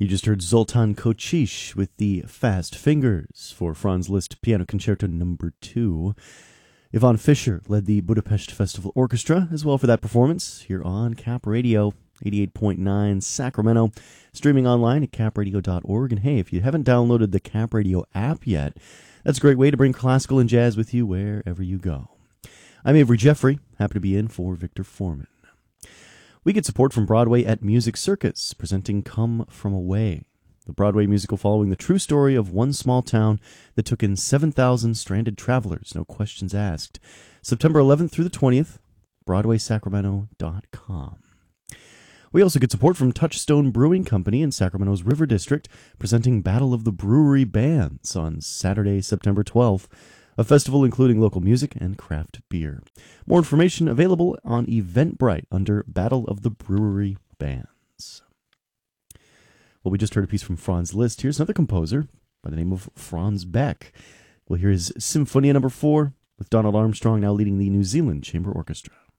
You just heard Zoltan Kočiš with the Fast Fingers for Franz Liszt Piano Concerto No. 2. Yvonne Fischer led the Budapest Festival Orchestra as well for that performance here on Cap Radio 88.9 Sacramento, streaming online at capradio.org. And hey, if you haven't downloaded the Cap Radio app yet, that's a great way to bring classical and jazz with you wherever you go. I'm Avery Jeffrey, happy to be in for Victor Foreman. We get support from Broadway at Music Circus, presenting Come From Away, the Broadway musical following the true story of one small town that took in 7,000 stranded travelers, no questions asked. September 11th through the 20th, BroadwaySacramento.com. We also get support from Touchstone Brewing Company in Sacramento's River District, presenting Battle of the Brewery Bands on Saturday, September 12th, a festival including local music and craft beer. More information available on Eventbrite under Battle of the Brewery Bands. Well, we just heard a piece from Franz Liszt. Here's another composer by the name of Franz Beck. We'll hear his Symphonia No. 4 with Donald Armstrong now leading the New Zealand Chamber Orchestra.